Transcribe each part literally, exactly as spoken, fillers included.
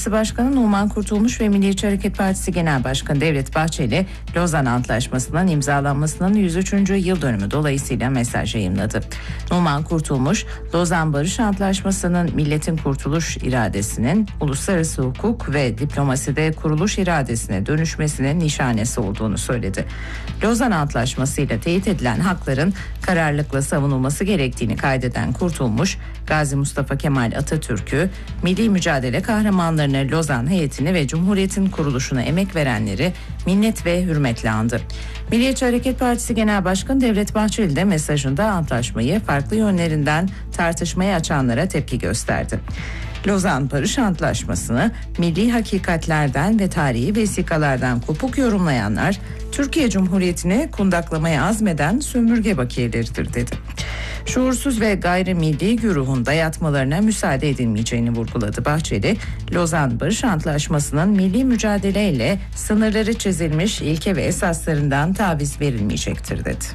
Meclisi Başkanı Numan Kurtulmuş ve Milliyetçi Hareket Partisi Genel Başkanı Devlet Bahçeli, Lozan Antlaşması'nın imzalanmasının yüz üçüncü yıl dönümü dolayısıyla mesaj yayımladı. Numan Kurtulmuş, Lozan Barış Antlaşması'nın milletin kurtuluş iradesinin uluslararası hukuk ve diplomaside kuruluş iradesine dönüşmesinin nişanesi olduğunu söyledi. Lozan Antlaşması ile teyit edilen hakların kararlılıkla savunulması gerektiğini kaydeden Kurtulmuş, Gazi Mustafa Kemal Atatürk'ü, milli mücadele kahramanlarını, Lozan heyetini ve Cumhuriyet'in kuruluşuna emek verenleri minnet ve hürmetle andı. Milliyetçi Hareket Partisi Genel Başkanı Devlet Bahçeli de mesajında antlaşmayı farklı yönlerinden tartışmaya açanlara tepki gösterdi. Lozan Barış Antlaşması'nı milli hakikatlerden ve tarihi vesikalardan kopuk yorumlayanlar, Türkiye Cumhuriyeti'ni kundaklamaya azmeden sömürge bakiyeleridir dedi. Şuursuz ve gayrimilli güruhun dayatmalarına müsaade edilmeyeceğini vurguladı Bahçeli. Lozan Barış Antlaşması'nın milli mücadeleyle sınırları çizilmiş ilke ve esaslarından taviz verilmeyecektir dedi.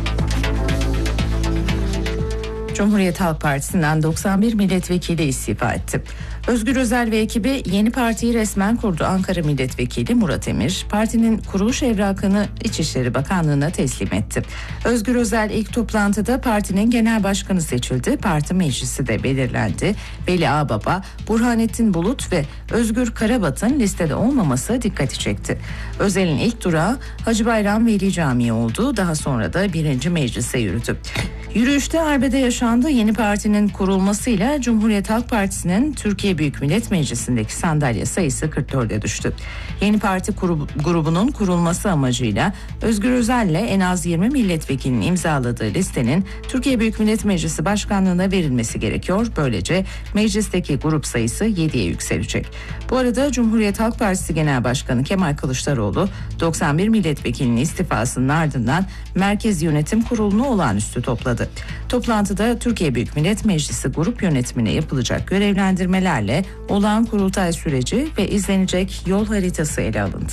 Cumhuriyet Halk Partisi'nden doksan bir milletvekili istifa etti. Özgür Özel ve ekibi yeni partiyi resmen kurdu. Ankara Milletvekili Murat Emir, partinin kuruluş evrakını İçişleri Bakanlığı'na teslim etti. Özgür Özel ilk toplantıda partinin genel başkanı seçildi. Parti meclisi de belirlendi. Veli Ağbaba, Burhanettin Bulut ve Özgür Karabat'ın listede olmaması dikkati çekti. Özel'in ilk durağı Hacı Bayram Veli Camii oldu. Daha sonra da birinci meclise yürüdü. Yürüyüşte arbede yaşandı. Yeni partinin kurulmasıyla Cumhuriyet Halk Partisi'nin Türkiye Büyük Millet Meclisi'ndeki sandalye sayısı kırk dörde düştü. Yeni parti grubunun kurulması amacıyla Özgür Özel'le en az yirmi milletvekilinin imzaladığı listenin Türkiye Büyük Millet Meclisi Başkanlığı'na verilmesi gerekiyor. Böylece meclisteki grup sayısı yediye yükselecek. Bu arada Cumhuriyet Halk Partisi Genel Başkanı Kemal Kılıçdaroğlu doksan bir milletvekilinin istifasının ardından Merkez Yönetim Kurulu'nu olağanüstü topladı. Toplantıda Türkiye Büyük Millet Meclisi grup yönetimine yapılacak görevlendirmelerle olağan kurultay süreci ve izlenecek yol haritası ele alındı.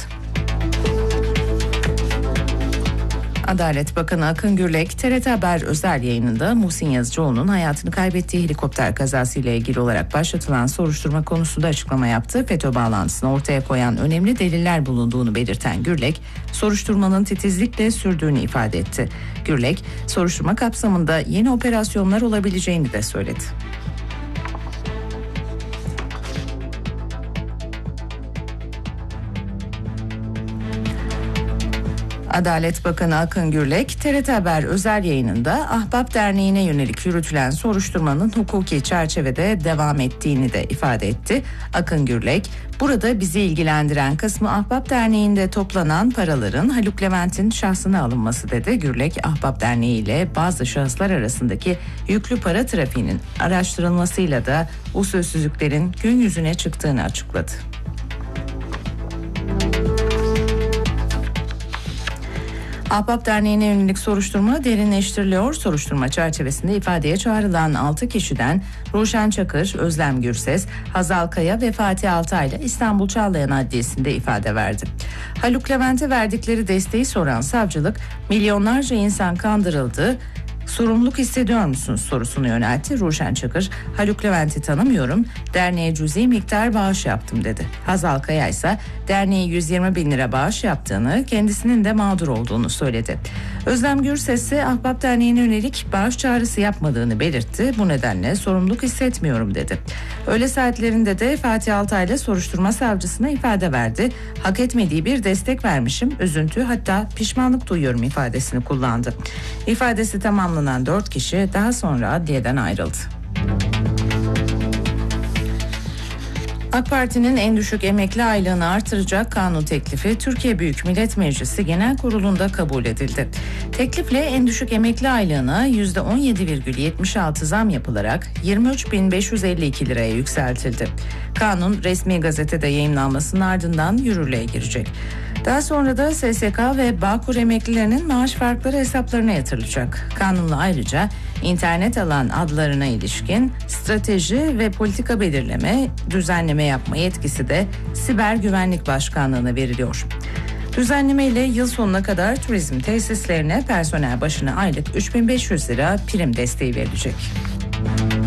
Adalet Bakanı Akın Gürlek, T R T Haber özel yayınında Muhsin Yazıcıoğlu'nun hayatını kaybettiği helikopter kazasıyla ilgili olarak başlatılan soruşturma konusunda açıklama yaptı. FETÖ bağlantısını ortaya koyan önemli deliller bulunduğunu belirten Gürlek, soruşturmanın titizlikle sürdüğünü ifade etti. Gürlek, soruşturma kapsamında yeni operasyonlar olabileceğini de söyledi. Adalet Bakanı Akın Gürlek, T R T Haber özel yayınında Ahbap Derneği'ne yönelik yürütülen soruşturmanın hukuki çerçevede devam ettiğini de ifade etti. Akın Gürlek, burada bizi ilgilendiren kısmı Ahbap Derneği'nde toplanan paraların Haluk Levent'in şahsına alınması dedi. Gürlek, Ahbap Derneği ile bazı şahıslar arasındaki yüklü para trafiğinin araştırılmasıyla da usulsüzlüklerin gün yüzüne çıktığını açıkladı. Ahbap Derneği'ne yönelik soruşturma derinleştiriliyor. Soruşturma çerçevesinde ifadeye çağrılan altı kişiden Ruşen Çakır, Özlem Gürses, Hazal Kaya ve Fatih Altaylı İstanbul Çağlayan Adliyesi'nde ifade verdi. Haluk Levent'e verdikleri desteği soran savcılık, milyonlarca insan kandırıldı, sorumluluk hissediyor musunuz sorusunu yöneltti. Ruşen Çakır, Haluk Levent'i tanımıyorum, derneğe cüzi miktar bağış yaptım dedi. Hazal Kaya ise derneğe yüz yirmi bin lira bağış yaptığını, kendisinin de mağdur olduğunu söyledi. Özlem Gürses ise Ahbap Derneği'ne yönelik bağış çağrısı yapmadığını belirtti. Bu nedenle sorumluluk hissetmiyorum dedi. Öğle saatlerinde de Fatih Altaylı soruşturma savcısına ifade verdi. Hak etmediği bir destek vermişim, üzüntü hatta pişmanlık duyuyorum ifadesini kullandı. İfadesi tamamlanan dört kişi daha sonra adliyeden ayrıldı. AK Parti'nin en düşük emekli aylığını artıracak kanun teklifi Türkiye Büyük Millet Meclisi Genel Kurulu'nda kabul edildi. Teklifle en düşük emekli aylığına yüzde on yedi virgül yetmiş altı zam yapılarak yirmi üç bin beş yüz elli iki liraya yükseltildi. Kanun resmi gazetede yayımlanmasının ardından yürürlüğe girecek. Daha sonra da S S K ve Bağkur emeklilerinin maaş farkları hesaplarına yatırılacak. Kanunla ayrıca internet alan adlarına ilişkin strateji ve politika belirleme, düzenleme yapma yetkisi de Siber Güvenlik Başkanlığı'na veriliyor. Düzenleme ile yıl sonuna kadar turizm tesislerine personel başına aylık üç bin beş yüz lira prim desteği verilecek.